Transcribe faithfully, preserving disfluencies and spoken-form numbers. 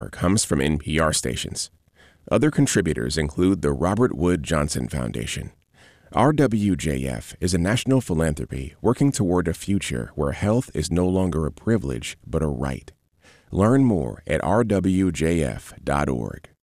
comes from N P R stations. Other contributors include the Robert Wood Johnson Foundation. R W J F is a national philanthropy working toward a future where health is no longer a privilege but a right. Learn more at r w j f dot org.